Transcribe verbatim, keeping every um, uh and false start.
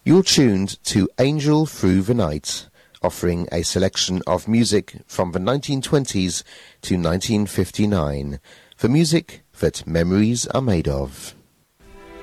You're tuned to Angel Through the Night, offering a selection of music from the nineteen twenties to nineteen fifty-nine, the music that memories are made of.